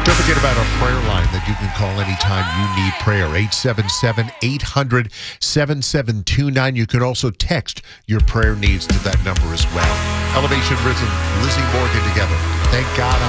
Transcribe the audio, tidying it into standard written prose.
Don't forget about our prayer line that you can call anytime you need prayer. 877-800-7729. You can also text your prayer needs to that number as well. Elevation Risen, Lizzie Morgan together. Thank God